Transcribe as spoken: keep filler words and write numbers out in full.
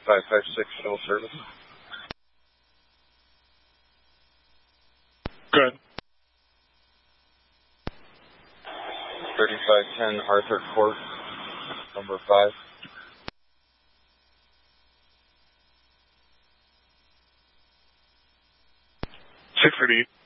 five five six, full service. Good. thirty-five ten Arthur Court, number five. six thirty-eight.